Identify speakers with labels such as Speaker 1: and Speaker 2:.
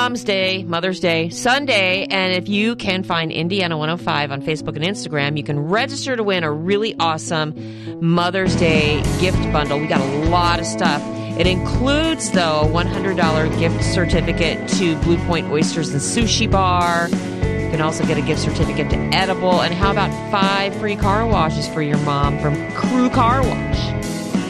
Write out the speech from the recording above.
Speaker 1: Mom's Day, Mother's Day, Sunday. And if you can find Indiana 105 on Facebook and Instagram, you can register to win a really awesome Mother's Day gift bundle. We got a lot of stuff. It includes, though, a $100 gift certificate to Blue Point Oysters and Sushi Bar. You can also get a gift certificate to Edible. And how about 5 free car washes for your mom from Crew Car Wash?